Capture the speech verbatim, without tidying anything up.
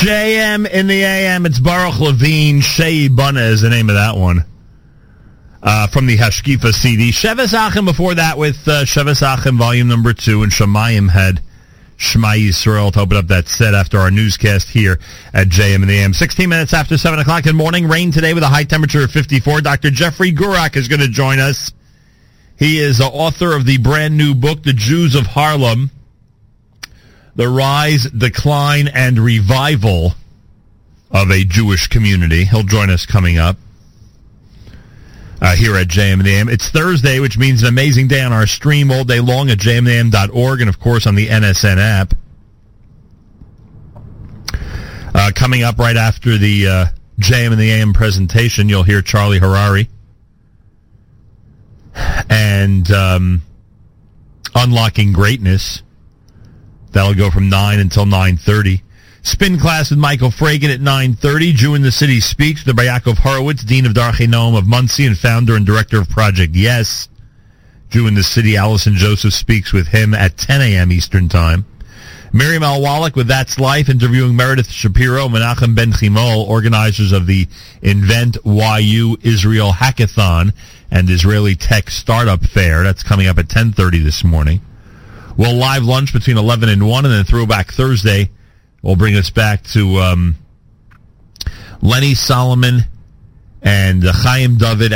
J M in the A M. It's Baruch Levine. Shei Bunna is the name of that one. Uh, from the Hashkifa C D. Sheves Achim before that with uh, Sheves Achim volume number two, and Shemayim had Shema Yisrael to open up that set after our newscast here at J M in the A M. sixteen minutes after seven o'clock in the morning. Rain today with a high temperature of fifty-four. Doctor Jeffrey Gurak is going to join us. He is the author of the brand new book, The Jews of Harlem, The Rise, Decline, and Revival of a Jewish Community. He'll join us coming up uh, here at J M in the A M. It's Thursday, which means an amazing day on our stream all day long at j m a m dot org and, of course, on the N S N app. Uh, coming up right after the uh, J M in the A M presentation, you'll hear Charlie Harari and um, Unlocking Greatness. That'll go from nine until nine thirty. Spin class with Michael Fragan at nine thirty. Jew in the City Speaks with Yaakov Horowitz, Dean of Darchei Noam of Muncie and founder and director of Project Yes. Jew in the City, Allison Joseph speaks with him at ten a.m. Eastern Time. Miriam Al-Wallach with That's Life, interviewing Meredith Shapiro, Menachem Ben Chimol, organizers of the Invent Y U Israel Hackathon and Israeli Tech Startup Fair. That's coming up at ten thirty this morning. We'll live lunch between eleven and one, and then Throwback Thursday will bring us back to um, Lenny Solomon and uh, Chaim David